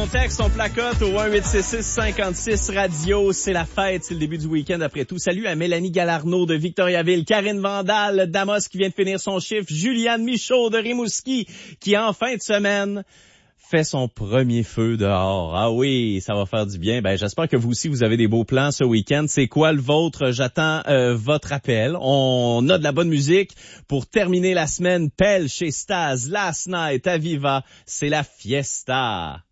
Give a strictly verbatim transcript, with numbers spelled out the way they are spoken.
texte, on placote au un huit six six cinquante-six radio. C'est la fête, c'est le début du week-end après tout. Salut à Mélanie Galarno de Victoriaville, Karine Vandal d'Amos qui vient de finir son chiffre, Juliane Michaud de Rimouski qui en fin de semaine fait son premier feu dehors. Ah oui, ça va faire du bien. Ben, j'espère que vous aussi, vous avez des beaux plans ce week-end. C'est quoi le vôtre? J'attends euh, votre appel. On a de la bonne musique pour terminer la semaine. Pelle chez Staz, Last Night, Aviva, c'est la fiesta.